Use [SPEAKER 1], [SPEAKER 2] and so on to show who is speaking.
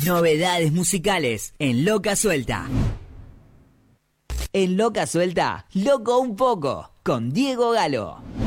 [SPEAKER 1] Novedades musicales en Loca Suelta. En Loca Suelta, loco un poco, con Diego Galo.